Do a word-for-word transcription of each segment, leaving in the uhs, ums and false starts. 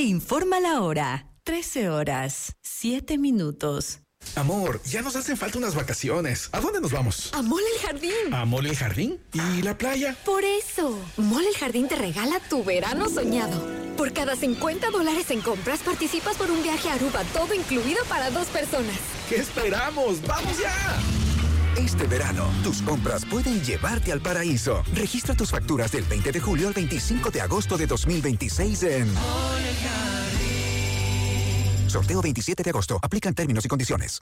informa la hora. trece horas, siete minutos. Amor, ya nos hacen falta unas vacaciones. ¿A dónde nos vamos? A Mall El Jardín. ¿A Mall El Jardín? ¿Y la playa? Por eso, Mall El Jardín te regala tu verano soñado. Por cada cincuenta dólares en compras participas por un viaje a Aruba, todo incluido para dos personas. ¿Qué esperamos? ¡Vamos ya! Este verano, tus compras pueden llevarte al paraíso. Registra tus facturas del veinte de julio al veinticinco de agosto de dos mil veintiséis en Mall El Jardín. Sorteo veintisiete de agosto. Aplican términos y condiciones.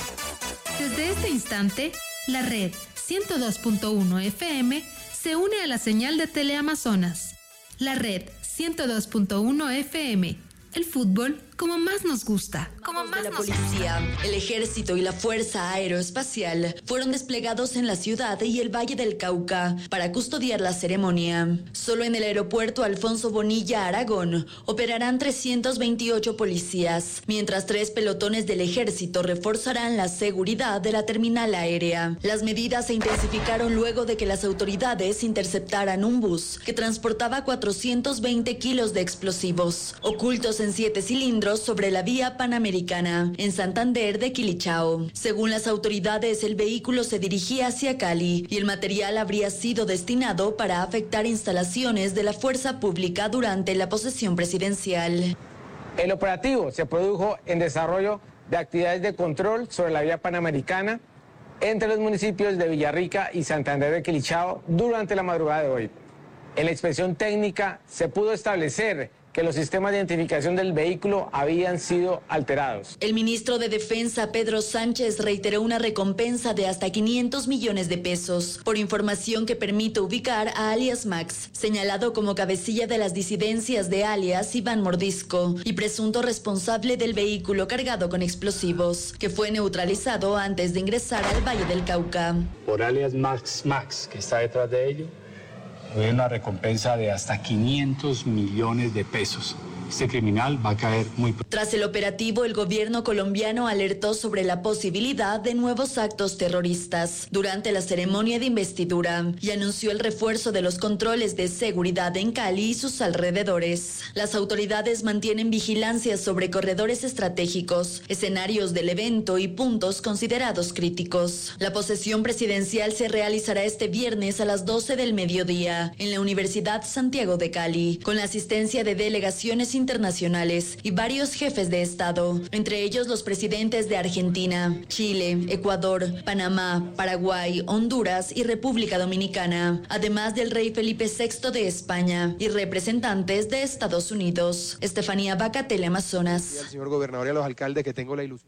Desde este instante, la red ciento dos punto uno F M se une a la señal de Teleamazonas. La red ciento dos punto uno F M. El fútbol como más nos gusta. Como más la nos policía, gusta. El ejército y la Fuerza Aeroespacial fueron desplegados en la ciudad y el Valle del Cauca para custodiar la ceremonia. Solo en el aeropuerto Alfonso Bonilla, Aragón, operarán trescientos veintiocho policías, mientras tres pelotones del ejército reforzarán la seguridad de la terminal aérea. Las medidas se intensificaron luego de que las autoridades interceptaran un bus que transportaba cuatrocientos veinte kilos de explosivos, ocultos en siete cilindros sobre la vía Panamericana, en Santander de Quilichao. Según las autoridades, el vehículo se dirigía hacia Cali y el material habría sido destinado para afectar instalaciones de la fuerza pública durante la posesión presidencial. El operativo se produjo en desarrollo de actividades de control sobre la vía Panamericana entre los municipios de Villarrica y Santander de Quilichao durante la madrugada de hoy. En la inspección técnica se pudo establecer que los sistemas de identificación del vehículo habían sido alterados. El ministro de Defensa, Pedro Sánchez, reiteró una recompensa de hasta quinientos millones de pesos por información que permite ubicar a alias Max, señalado como cabecilla de las disidencias de alias Iván Mordisco y presunto responsable del vehículo cargado con explosivos, que fue neutralizado antes de ingresar al Valle del Cauca. Por alias Max Max, que está detrás de ello, hay una recompensa de hasta quinientos millones de pesos. Este criminal va a caer muy pronto. Tras el operativo, el gobierno colombiano alertó sobre la posibilidad de nuevos actos terroristas durante la ceremonia de investidura y anunció el refuerzo de los controles de seguridad en Cali y sus alrededores. Las autoridades mantienen vigilancia sobre corredores estratégicos, escenarios del evento y puntos considerados críticos. La posesión presidencial se realizará este viernes a las doce del mediodía en la Universidad Santiago de Cali, con la asistencia de delegaciones internacionales y varios jefes de Estado, entre ellos los presidentes de Argentina, Chile, Ecuador, Panamá, Paraguay, Honduras y República Dominicana, además del rey Felipe sexto de España y representantes de Estados Unidos. Estefanía Vaca, Teleamazonas. Y al señor gobernador y a los alcaldes que tengo la ilusión.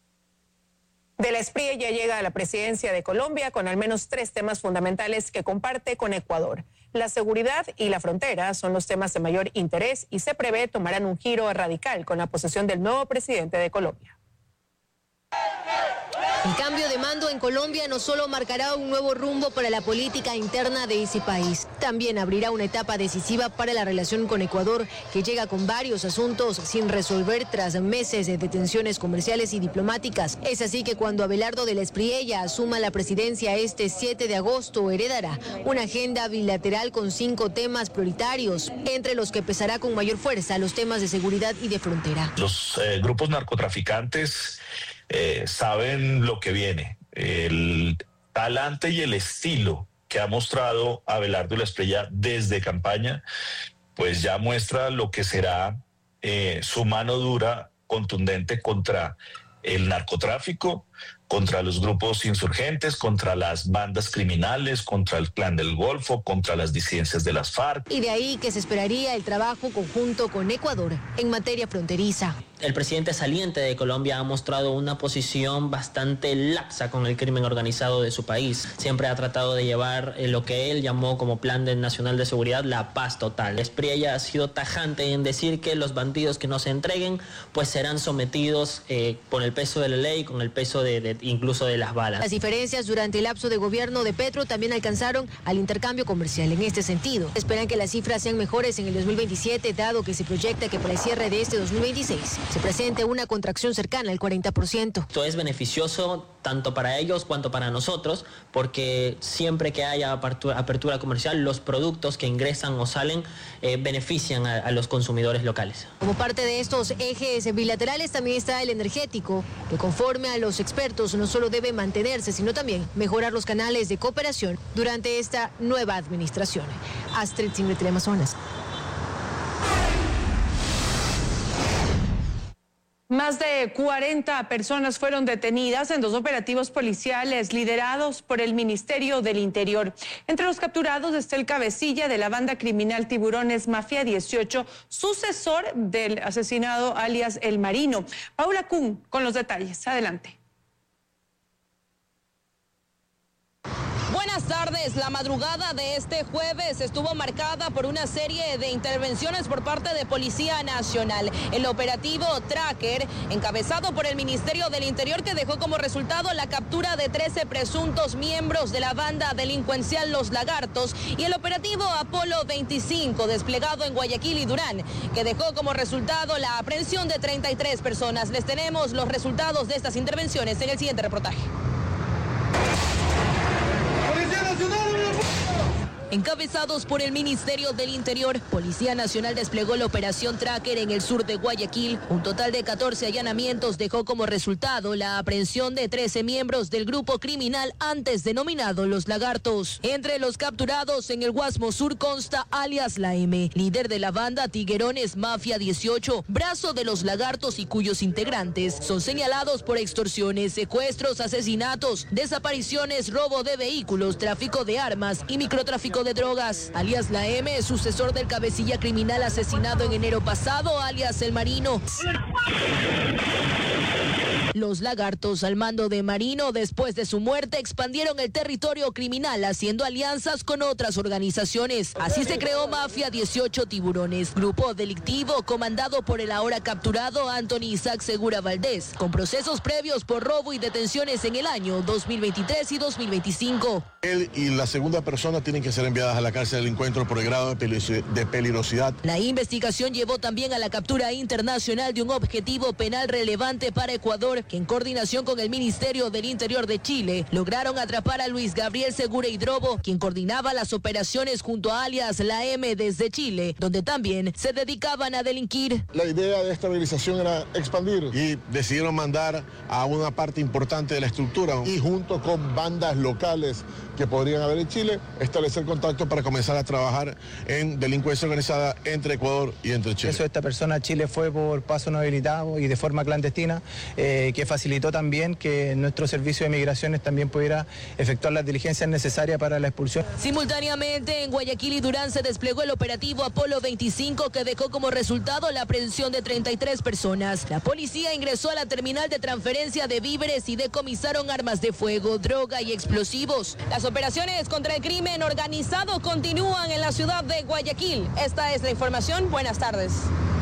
De la Espriella ya llega a la presidencia de Colombia con al menos tres temas fundamentales que comparte con Ecuador. La seguridad y la frontera son los temas de mayor interés y se prevé tomarán un giro radical con la posesión del nuevo presidente de Colombia. El cambio de mando en Colombia no solo marcará un nuevo rumbo para la política interna de ese país, también abrirá una etapa decisiva para la relación con Ecuador, que llega con varios asuntos sin resolver tras meses de detenciones comerciales y diplomáticas. Es así que cuando Abelardo de la Espriella asuma la presidencia este siete de agosto, heredará una agenda bilateral con cinco temas prioritarios, entre los que pesará con mayor fuerza los temas de seguridad y de frontera. Los eh, grupos narcotraficantes Eh, saben lo que viene, el talante y el estilo que ha mostrado Abelardo de la Espriella desde campaña, pues ya muestra lo que será eh, su mano dura, contundente contra el narcotráfico, contra los grupos insurgentes, contra las bandas criminales, contra el Clan del Golfo, contra las disidencias de las FARC. Y de ahí que se esperaría el trabajo conjunto con Ecuador en materia fronteriza. El presidente saliente de Colombia ha mostrado una posición bastante laxa con el crimen organizado de su país. Siempre ha tratado de llevar lo que él llamó como Plan Nacional de Seguridad la paz total. Espriella ha sido tajante en decir que los bandidos que no se entreguen pues serán sometidos eh, con el peso de la ley, con el peso de, de incluso de las balas. Las diferencias durante el lapso de gobierno de Petro también alcanzaron al intercambio comercial. En este sentido, esperan que las cifras sean mejores en el dos mil veintisiete, dado que se proyecta que para el cierre de este dos mil veintiséis se presente una contracción cercana al cuarenta por ciento. Esto es beneficioso tanto para ellos cuanto para nosotros, porque siempre que haya apertura, apertura comercial, los productos que ingresan o salen eh, benefician a, a los consumidores locales. Como parte de estos ejes bilaterales también está el energético, que conforme a los expertos no solo debe mantenerse, sino también mejorar los canales de cooperación durante esta nueva administración. Astrid Singre, Teleamazonas. Más de cuarenta personas fueron detenidas en dos operativos policiales liderados por el Ministerio del Interior. Entre los capturados está el cabecilla de la banda criminal Tiburones Mafia dieciocho, sucesor del asesinado alias El Marino. Paula Kuhn con los detalles. Adelante. Buenas tardes. La madrugada de este jueves estuvo marcada por una serie de intervenciones por parte de Policía Nacional. El operativo Tracker, encabezado por el Ministerio del Interior, que dejó como resultado la captura de trece presuntos miembros de la banda delincuencial Los Lagartos, y el operativo Apolo veinticinco, desplegado en Guayaquil y Durán, que dejó como resultado la aprehensión de treinta y tres personas. Les tenemos los resultados de estas intervenciones en el siguiente reportaje. Encabezados por el Ministerio del Interior, Policía Nacional desplegó la operación Tracker en el sur de Guayaquil. Un total de catorce allanamientos dejó como resultado la aprehensión de trece miembros del grupo criminal antes denominado Los Lagartos. Entre los capturados en el Guasmo Sur consta alias La M, líder de la banda Tiguerones Mafia dieciocho, brazo de Los Lagartos, y cuyos integrantes son señalados por extorsiones, secuestros, asesinatos, desapariciones, robo de vehículos, tráfico de armas y microtráfico de drogas. Alias La M, sucesor del cabecilla criminal asesinado en enero pasado, alias El Marino. Los Lagartos, al mando de Marino, después de su muerte, expandieron el territorio criminal haciendo alianzas con otras organizaciones. Así se creó Mafia dieciocho Tiburones, grupo delictivo comandado por el ahora capturado Anthony Isaac Segura Valdés, con procesos previos por robo y detenciones en el año dos mil veintitrés y dos mil veinticinco. Él y la segunda persona tienen que ser enviadas a la cárcel del encuentro por el grado de peligrosidad. La investigación llevó también a la captura internacional de un objetivo penal relevante para Ecuador, que en coordinación con el Ministerio del Interior de Chile lograron atrapar a Luis Gabriel Segura Hidrobo, quien coordinaba las operaciones junto a alias La M desde Chile, donde también se dedicaban a delinquir. La idea de estabilización era expandir y decidieron mandar a una parte importante de la estructura y junto con bandas locales que podrían haber en Chile, establecer contacto para comenzar a trabajar en delincuencia organizada entre Ecuador y entre Chile. Eso, esta persona a Chile fue por paso no habilitado y de forma clandestina, eh, que facilitó también que nuestro servicio de migraciones también pudiera efectuar las diligencias necesarias para la expulsión. Simultáneamente, en Guayaquil y Durán se desplegó el operativo Apolo veinticinco, que dejó como resultado la aprehensión de treinta y tres personas. La policía ingresó a la terminal de transferencia de víveres y decomisaron armas de fuego, droga y explosivos. Las operaciones contra el crimen organizado continúan en la ciudad de Guayaquil. Esta es la información. Buenas tardes.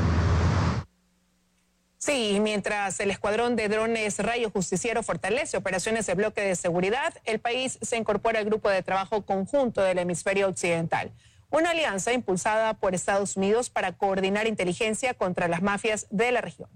Sí, mientras el escuadrón de drones Rayo Justiciero fortalece operaciones de bloque de seguridad, el país se incorpora al grupo de trabajo conjunto del hemisferio occidental, una alianza impulsada por Estados Unidos para coordinar inteligencia contra las mafias de la región.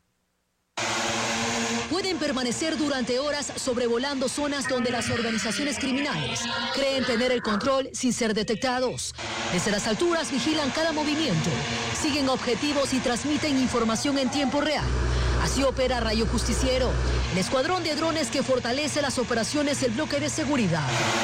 Pueden permanecer durante horas sobrevolando zonas donde las organizaciones criminales creen tener el control sin ser detectados. Desde las alturas vigilan cada movimiento, siguen objetivos y transmiten información en tiempo real. Así opera Rayo Justiciero, el escuadrón de drones que fortalece las operaciones del bloque de seguridad.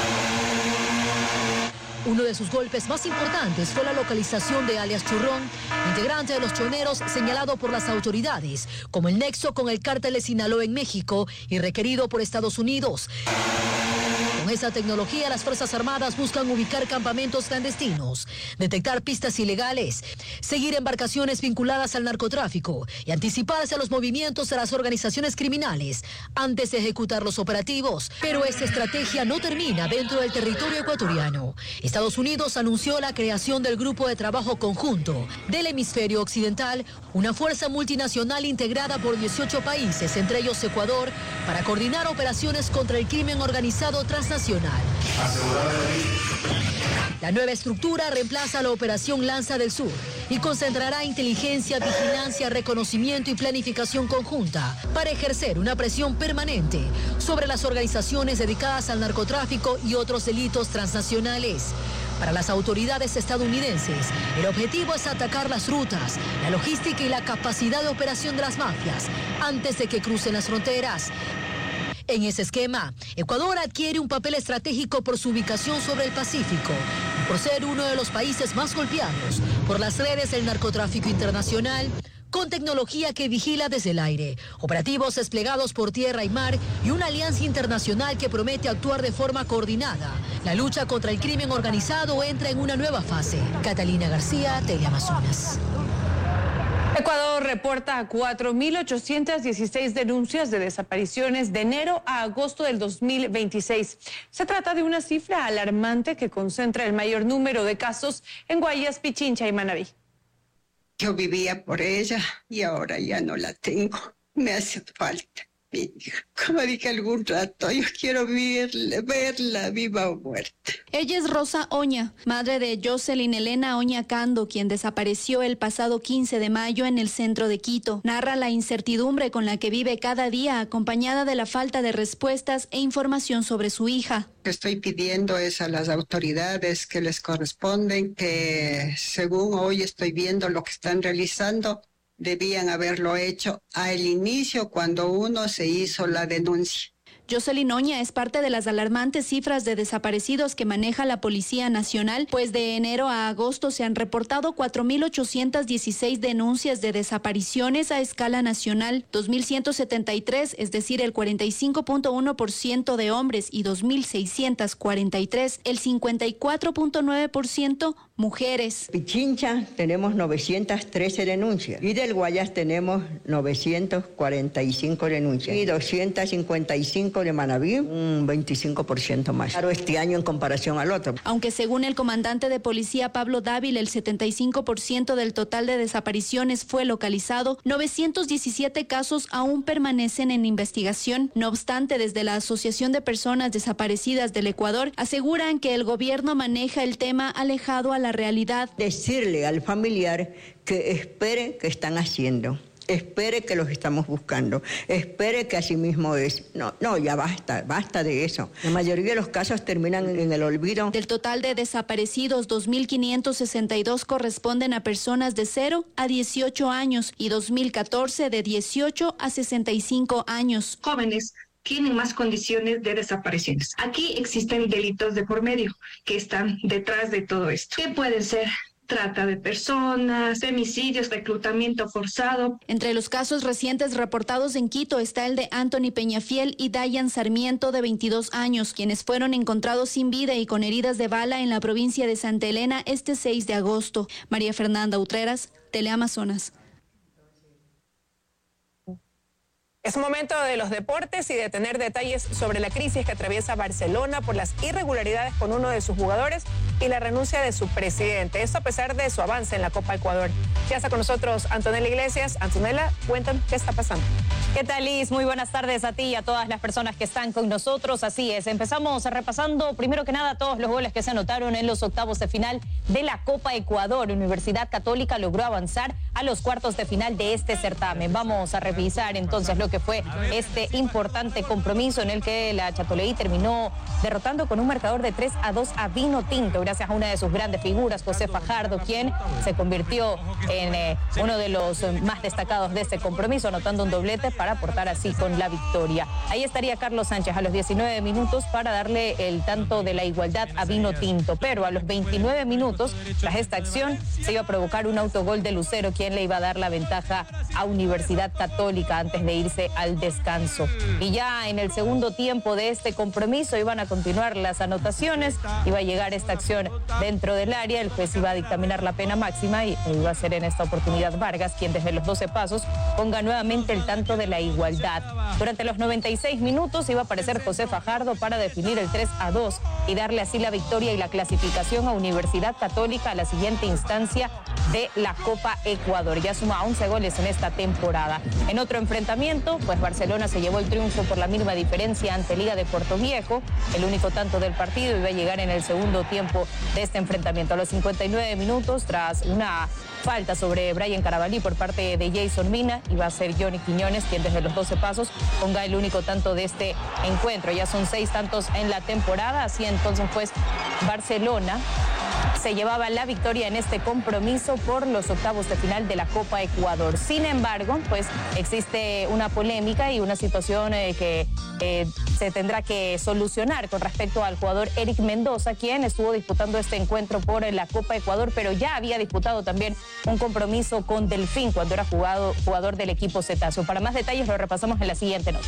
Uno de sus golpes más importantes fue la localización de alias Churrón, integrante de los choneros señalado por las autoridades como el nexo con el cártel de Sinaloa en México y requerido por Estados Unidos. Con esa tecnología, las Fuerzas Armadas buscan ubicar campamentos clandestinos, detectar pistas ilegales, seguir embarcaciones vinculadas al narcotráfico y anticiparse a los movimientos de las organizaciones criminales antes de ejecutar los operativos. Pero esta estrategia no termina dentro del territorio ecuatoriano. Estados Unidos anunció la creación del Grupo de Trabajo Conjunto del Hemisferio Occidental, una fuerza multinacional integrada por dieciocho países, entre ellos Ecuador, para coordinar operaciones contra el crimen organizado transnacional. La nueva estructura reemplaza la Operación Lanza del Sur y concentrará inteligencia, vigilancia, reconocimiento y planificación conjunta para ejercer una presión permanente sobre las organizaciones dedicadas al narcotráfico y otros delitos transnacionales. Para las autoridades estadounidenses, el objetivo es atacar las rutas, la logística y la capacidad de operación de las mafias antes de que crucen las fronteras. En ese esquema, Ecuador adquiere un papel estratégico por su ubicación sobre el Pacífico y por ser uno de los países más golpeados por las redes del narcotráfico internacional, con tecnología que vigila desde el aire, operativos desplegados por tierra y mar y una alianza internacional que promete actuar de forma coordinada. La lucha contra el crimen organizado entra en una nueva fase. Catalina García, Teleamazonas. Ecuador reporta cuatro mil ochocientas dieciséis denuncias de desapariciones de enero a agosto del dos mil veintiséis. Se trata de una cifra alarmante que concentra el mayor número de casos en Guayas, Pichincha y Manabí. Yo vivía por ella y ahora ya no la tengo. Me hace falta mi hija. Como dije algún rato, yo quiero verla, verla viva o muerta. Ella es Rosa Oña, madre de Jocelyn Elena Oña Cando, quien desapareció el pasado quince de mayo en el centro de Quito. Narra la incertidumbre con la que vive cada día, acompañada de la falta de respuestas e información sobre su hija. Lo que estoy pidiendo es a las autoridades que les corresponden, que según hoy estoy viendo lo que están realizando, debían haberlo hecho al inicio cuando uno se hizo la denuncia. Jocelyn Oña es parte de las alarmantes cifras de desaparecidos que maneja la Policía Nacional, pues de enero a agosto se han reportado cuatro mil ochocientas dieciséis denuncias de desapariciones a escala nacional, dos mil ciento setenta y tres, es decir, el cuarenta y cinco punto uno por ciento de hombres y dos mil seiscientas cuarenta y tres, el cincuenta y cuatro punto nueve por ciento mujeres. Pichincha tenemos novecientas trece denuncias y del Guayas tenemos novecientas cuarenta y cinco denuncias y doscientas cincuenta y cinco de Manabí, un veinticinco por ciento más. Claro, este año en comparación al otro. Aunque según el comandante de policía Pablo Dávila, el setenta y cinco por ciento del total de desapariciones fue localizado, novecientos diecisiete casos aún permanecen en investigación. No obstante, desde la Asociación de Personas Desaparecidas del Ecuador aseguran que el gobierno maneja el tema alejado a la realidad. Decirle al familiar que espere que están haciendo. Espere que los estamos buscando, espere que así mismo es. No, no, ya basta, basta de eso. La mayoría de los casos terminan en el olvido. Del total de desaparecidos, dos mil quinientos sesenta y dos corresponden a personas de cero a dieciocho años y dos mil catorce de dieciocho a sesenta y cinco años. Jóvenes tienen más condiciones de desapariciones. Aquí existen delitos de por medio que están detrás de todo esto. ¿Qué pueden ser? Trata de personas, femicidios, reclutamiento forzado. Entre los casos recientes reportados en Quito está el de Anthony Peñafiel y Dayan Sarmiento, de veintidós años, quienes fueron encontrados sin vida y con heridas de bala en la provincia de Santa Elena este seis de agosto. María Fernanda Utreras, Teleamazonas. Es momento de los deportes y de tener detalles sobre la crisis que atraviesa Barcelona por las irregularidades con uno de sus jugadores y la renuncia de su presidente. Esto a pesar de su avance en la Copa Ecuador. Ya está con nosotros Antonella Iglesias. Antonella, cuéntame qué está pasando. ¿Qué tal, Liz? Muy buenas tardes a ti y a todas las personas que están con nosotros. Así es, empezamos repasando primero que nada todos los goles que se anotaron en los octavos de final de la Copa Ecuador. Universidad Católica logró avanzar a los cuartos de final de este certamen. Vamos a revisar entonces lo que fue este importante compromiso en el que la Chatoleí terminó derrotando con un marcador de tres a dos a Vino Tinto, gracias a una de sus grandes figuras, José Fajardo, quien se convirtió en eh, uno de los más destacados de este compromiso, anotando un doblete para aportar así con la victoria. Ahí estaría Carlos Sánchez a los diecinueve minutos para darle el tanto de la igualdad a Vino Tinto, pero a los veintinueve minutos, tras esta acción, se iba a provocar un autogol de Lucero, quien le iba a dar la ventaja a Universidad Católica antes de irse al descanso. Y ya en el segundo tiempo de este compromiso iban a continuar las anotaciones, iba a llegar esta acción dentro del área, el juez iba a dictaminar la pena máxima y iba a ser en esta oportunidad Vargas quien desde los doce pasos ponga nuevamente el tanto de la igualdad. Durante los noventa y seis minutos iba a aparecer José Fajardo para definir el tres a dos y darle así la victoria y la clasificación a Universidad Católica a la siguiente instancia de la Copa Ecuador. Ya suma once goles en esta temporada. En otro enfrentamiento, pues Barcelona se llevó el triunfo por la mínima diferencia ante Liga de Portoviejo. El único tanto del partido iba a llegar en el segundo tiempo de este enfrentamiento. A los cincuenta y nueve minutos, tras una falta sobre Brian Carabalí por parte de Jason Mina, iba a ser Johnny Quiñones quien desde los doce pasos ponga el único tanto de este encuentro. Ya son seis tantos en la temporada, así entonces pues Barcelona se llevaba la victoria en este compromiso por los octavos de final de la Copa Ecuador. Sin embargo, pues existe una polémica y una situación eh, que eh, se tendrá que solucionar con respecto al jugador Eric Mendoza, quien estuvo disputando este encuentro por la Copa Ecuador, pero ya había disputado también un compromiso con Delfín cuando era jugado, jugador del equipo Cetáceo. Para más detalles lo repasamos en la siguiente nota.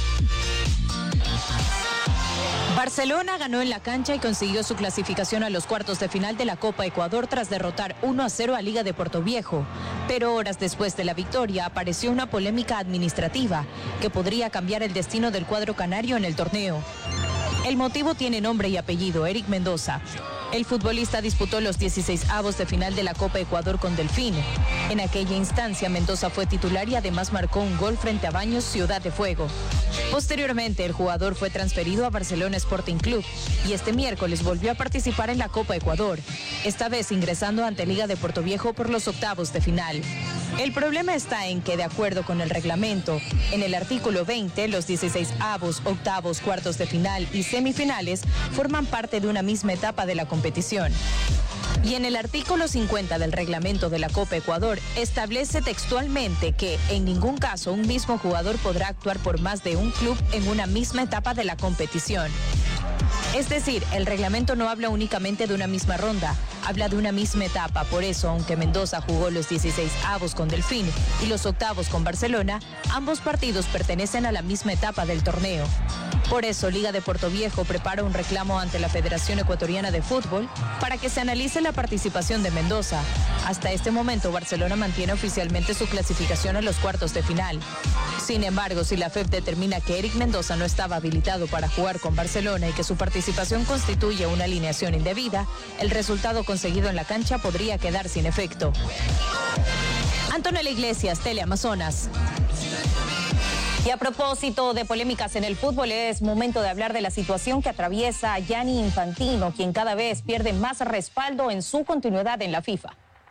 Barcelona ganó en la cancha y consiguió su clasificación a los cuartos de final de la Copa Ecuador tras derrotar uno a cero a Liga de Portoviejo. Pero horas después de la victoria apareció una polémica administrativa que podría cambiar el destino del cuadro canario en el torneo. El motivo tiene nombre y apellido: Eric Mendoza. El futbolista disputó los dieciseisavos de final de la Copa Ecuador con Delfín. En aquella instancia, Mendoza fue titular y además marcó un gol frente a Baños Ciudad de Fuego. Posteriormente, el jugador fue transferido a Barcelona Sporting Club y este miércoles volvió a participar en la Copa Ecuador, esta vez ingresando ante Liga de Portoviejo por los octavos de final. El problema está en que, de acuerdo con el reglamento, en el artículo veinte, los dieciseisavos, octavos, cuartos de final y semifinales forman parte de una misma etapa de la competición. Y en el artículo cincuenta del reglamento de la Copa Ecuador establece textualmente que en ningún caso un mismo jugador podrá actuar por más de un club en una misma etapa de la competición. Es decir, el reglamento no habla únicamente de una misma ronda, habla de una misma etapa. Por eso, aunque Mendoza jugó los dieciseisavos con Delfín y los octavos con Barcelona, ambos partidos pertenecen a la misma etapa del torneo. Por eso, Liga de Portoviejo prepara un reclamo ante la Federación Ecuatoriana de Fútbol para que se analice la participación de Mendoza. Hasta este momento, Barcelona mantiene oficialmente su clasificación a los cuartos de final. Sin embargo, si la F E F determina que Eric Mendoza no estaba habilitado para jugar con Barcelona y que su participación constituye una alineación indebida, el resultado conseguido en la cancha podría quedar sin efecto. Antonella Iglesias, Teleamazonas. Y a propósito de polémicas en el fútbol, es momento de hablar de la situación que atraviesa Gianni Infantino, quien cada vez pierde más respaldo en su continuidad en la FIFA.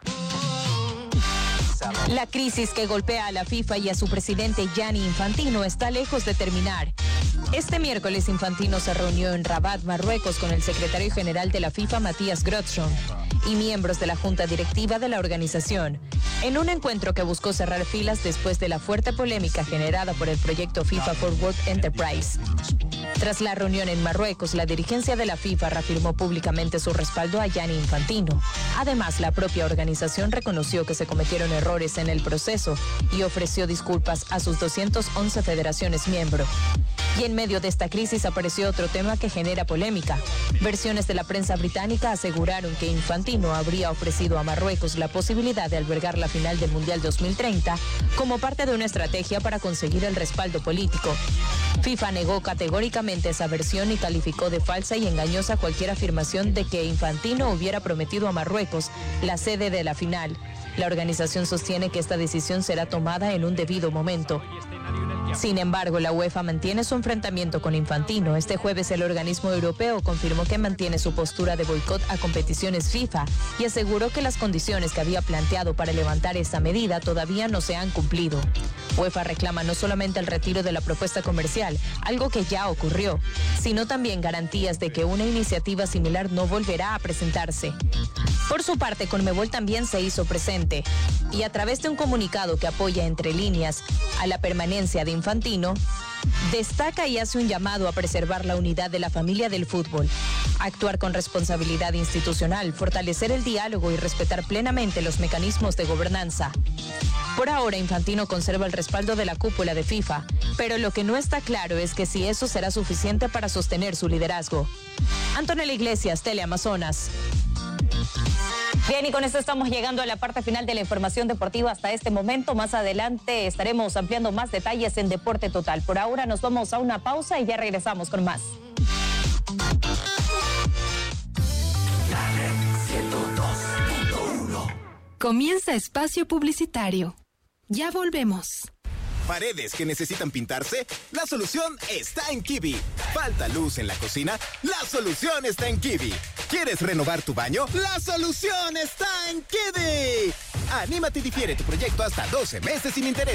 La crisis que golpea a la FIFA y a su presidente Gianni Infantino está lejos de terminar. Este miércoles Infantino se reunió en Rabat, Marruecos, con el secretario general de la FIFA, Matías Grotsson, y miembros de la junta directiva de la organización, en un encuentro que buscó cerrar filas después de la fuerte polémica generada por el proyecto FIFA for World Enterprise. Tras la reunión en Marruecos, la dirigencia de la FIFA reafirmó públicamente su respaldo a Gianni Infantino. Además, la propia organización reconoció que se cometieron errores en el proceso y ofreció disculpas a sus doscientas once federaciones miembros. Y en medio de esta crisis apareció otro tema que genera polémica. Versiones de la prensa británica aseguraron que Infantino habría ofrecido a Marruecos la posibilidad de albergar la final del Mundial dos mil treinta como parte de una estrategia para conseguir el respaldo político. FIFA negó categóricamente esa versión y calificó de falsa y engañosa cualquier afirmación de que Infantino hubiera prometido a Marruecos la sede de la final. La organización sostiene que esta decisión será tomada en un debido momento. Sin embargo, la UEFA mantiene su enfrentamiento con Infantino. Este jueves el organismo europeo confirmó que mantiene su postura de boicot a competiciones FIFA y aseguró que las condiciones que había planteado para levantar esta medida todavía no se han cumplido. UEFA reclama no solamente el retiro de la propuesta comercial, algo que ya ocurrió, sino también garantías de que una iniciativa similar no volverá a presentarse. Por su parte, Conmebol también se hizo presente y a través de un comunicado que apoya entre líneas a la permanencia de Infantino, destaca y hace un llamado a preservar la unidad de la familia del fútbol, actuar con responsabilidad institucional, fortalecer el diálogo y respetar plenamente los mecanismos de gobernanza. Por ahora, Infantino conserva el respaldo de la cúpula de FIFA, pero lo que no está claro es que si eso será suficiente para sostener su liderazgo. Antonella Iglesias, Teleamazonas. Bien, y con esto estamos llegando a la parte final de la información deportiva hasta este momento. Más adelante estaremos ampliando más detalles en Deporte Total. Por ahora nos vamos a una pausa y ya regresamos con más. La Red ciento dos punto uno. Comienza espacio publicitario. Ya volvemos. ¿Paredes que necesitan pintarse? La solución está en Kiwi. ¿Falta luz en la cocina? La solución está en Kiwi. ¿Quieres renovar tu baño? La solución está en Kiwi. Anímate y difiere tu proyecto hasta doce meses sin interés.